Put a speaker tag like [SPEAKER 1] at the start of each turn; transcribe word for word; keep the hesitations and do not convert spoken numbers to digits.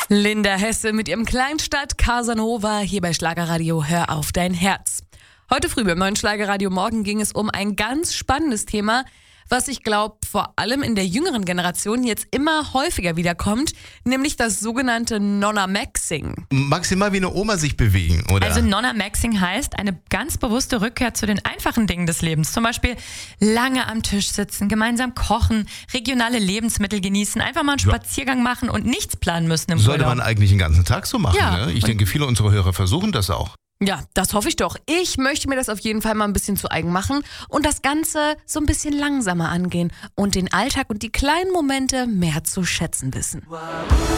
[SPEAKER 1] Linda Hesse mit ihrem Kleinstadt Casanova hier bei Schlagerradio Hör auf dein Herz. Heute früh beim neuen Schlagerradio Morgen ging es um ein ganz spannendes Thema, was ich glaube vor allem in der jüngeren Generation jetzt immer häufiger wiederkommt, nämlich das sogenannte Nonna-Maxing.
[SPEAKER 2] Maximal wie eine Oma sich bewegen, oder?
[SPEAKER 3] Also Nonna-Maxing heißt eine ganz bewusste Rückkehr zu den einfachen Dingen des Lebens. Zum Beispiel lange am Tisch sitzen, gemeinsam kochen, regionale Lebensmittel genießen, einfach mal einen
[SPEAKER 2] Ja.
[SPEAKER 3] Spaziergang machen und nichts planen müssen im
[SPEAKER 2] Sollte
[SPEAKER 3] Urlaub.
[SPEAKER 2] man eigentlich den ganzen Tag so machen,
[SPEAKER 3] Ja.
[SPEAKER 2] ne? Ich denke, viele unserer Hörer versuchen das auch.
[SPEAKER 1] Ja, das hoffe ich doch. Ich möchte mir das auf jeden Fall mal ein bisschen zu eigen machen und das Ganze so ein bisschen langsamer angehen und den Alltag und die kleinen Momente mehr zu schätzen wissen.